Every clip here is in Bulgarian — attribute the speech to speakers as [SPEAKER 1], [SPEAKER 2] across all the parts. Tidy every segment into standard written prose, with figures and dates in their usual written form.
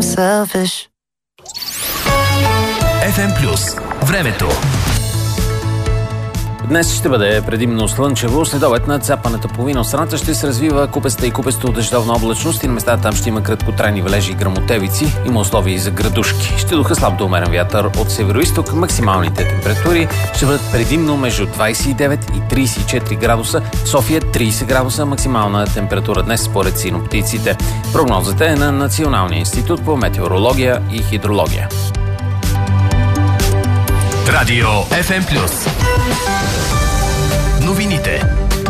[SPEAKER 1] selfish.
[SPEAKER 2] FM+, времето.
[SPEAKER 3] Днес ще бъде предимно слънчево. Следобед над западната половина от страната ще се развива купеста и купесто дъждовна облачност и на места там ще има краткотрайни валежи и грамотевици. Има условия и за градушки. Ще духа слаб до умерен вятър от североизток. Максималните температури ще бъдат предимно между 29 и 34 градуса. В София 30 градуса максимална температура днес според синоптиците. Прогнозата е на Националния институт по метеорология и хидрология.
[SPEAKER 2] Радио FM+. Новините.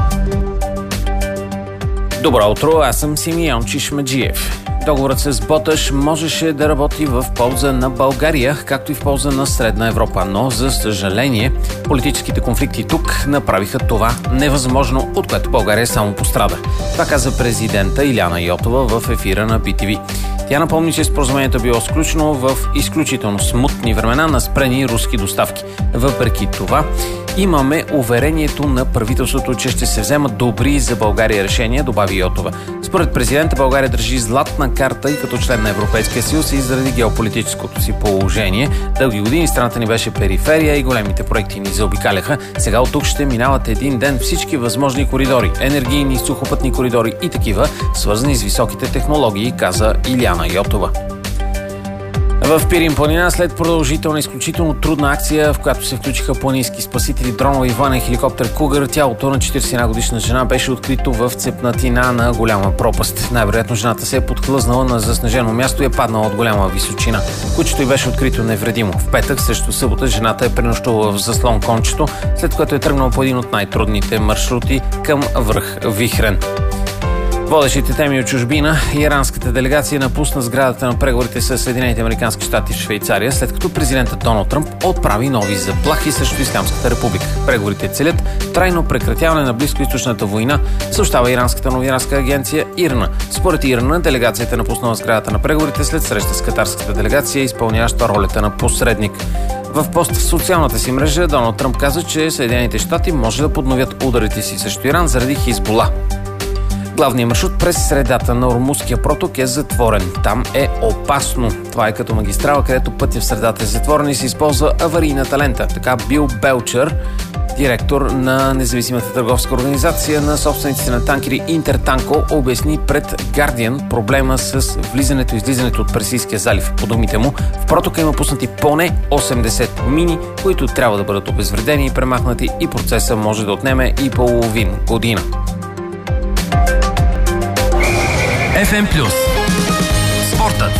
[SPEAKER 3] Добро утро, аз съм Симеон Чишмаджиев. Договорът с Боташ можеше да работи в полза на България, както и в полза на Средна Европа, но за съжаление политическите конфликти тук направиха това невъзможно, от което България само пострада. Това каза президента Иляна Йотова в ефира на BTV. Тя напомни, че споразумението е било сключено в изключително смутни времена на спрени руски доставки. Въпреки това, имаме уверението на правителството, че ще се вземат добри за България решения, добави Йотова. Според президента, България държи златна карта и като член на Европейския съюз и заради геополитическото си положение. Дълги години страната ни беше периферия и големите проекти ни заобикаляха. Сега от тук ще минават един ден всички възможни коридори, енергийни, сухопътни коридори и такива, свързани с високите технологии, каза Иляна Йотова. В Пирин планина, след продължителна изключително трудна акция, в която се включиха планински спасители, дронове и военен хеликоптер Кугър, тялото на 41 годишна жена беше открито в цепнатина на голяма пропаст. Най-вероятно жената се е подхлъзнала на заснежено място и е паднала от голяма височина. Кучето й беше открито невредимо. В петък, срещу събота, жената е пренощувала в заслон Кончето, след което е тръгнала по един от най-трудните маршрути към връх Вихрен. Водещите теми от чужбина. Иранската делегация напусна сградата на преговорите с Съединените американски щати в Швейцария, след като президентът Доналд Тръмп отправи нови заплахи срещу Ислямската република. Преговорите целят трайно прекратяване на близкоизточната война, съобщава иранската новинарска агенция ИРНА. Според ИРНА, делегацията е напуснала сградата на преговорите след среща с катарската делегация, изпълняваща ролята на посредник. В пост в социалната си мрежа Доналд Тръмп каза, че Съединените щати може да подновят ударите си срещу Иран заради Хизбула. Главният маршрут през средата на Ормузския проток е затворен. Там е опасно. Това е като магистрала, където пътя в средата е затворен и се използва аварийната лента. Така Бил Белчър, директор на независимата търговска организация на собствениците на танкери Интертанко, обясни пред Guardian проблема с влизането и излизането от Персийския залив. По думите му, в протока има пуснати поне 80 мини, които трябва да бъдат обезвредени и премахнати, и процеса може да отнеме и половин година.
[SPEAKER 2] FM+. Спортът.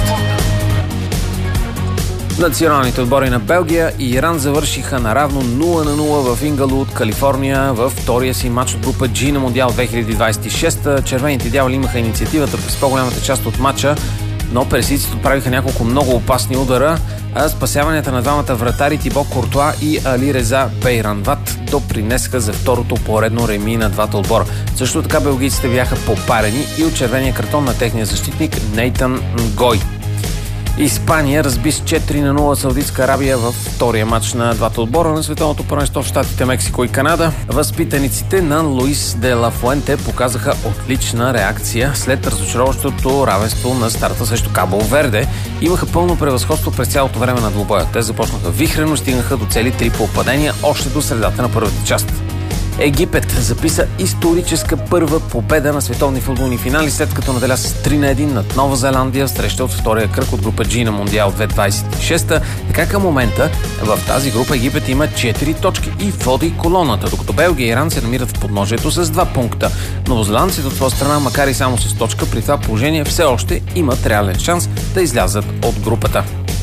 [SPEAKER 3] Националните отбори на Белгия и Иран завършиха наравно 0-0 в Ингалуд, Калифорния, във втория си матч от група G на Мондиал 2026. Червените дяволи имаха инициативата през по-голямата част от матча, но персийците отправиха няколко много опасни удара, а спасяванията на двамата вратари Тибо Куртуа и Али Реза Бейранват допринесха за второто поредно реми на двата отбора. Също така белгийците бяха попарени и от червения картон на техния защитник Нейтан Нгой. Испания разби с 4-0 Саудитска Арабия във втория матч на двата отбора на световното първенство в щатите Мексико и Канада. Възпитаниците на Луис де ла Фуенте показаха отлична реакция след разочароващото равенство на старта срещу Кабо Верде. Имаха пълно превъзходство през цялото време на двубоя. Те започнаха вихрено, стигнаха до цели 3 попадения още до средата на първата част. Египет записа историческа първа победа на световни футболни финали, след като наделя с 3-1 над Нова Зеландия в среща от втория кръг от група G на Мондиал 2026. Така към момента в тази група Египет има 4 точки и води колоната, докато Белгия и Иран се намират в подножието с 2 пункта. Новозеландците от своя страна, макар и само с точка, при това положение все още имат реален шанс да излязат от групата.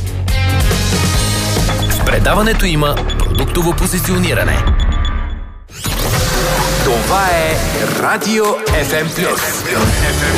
[SPEAKER 2] В предаването има продуктово позициониране. Това е Радио FM+.